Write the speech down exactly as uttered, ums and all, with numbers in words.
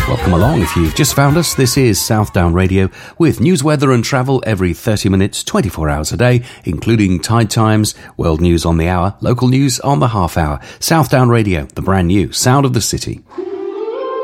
Welcome along. If you've just found us, this is Southdown Radio with news, weather and travel every thirty minutes, twenty-four hours a day, including tide times, world news on the hour, local news on the half hour. Southdown Radio, the brand new sound of the city.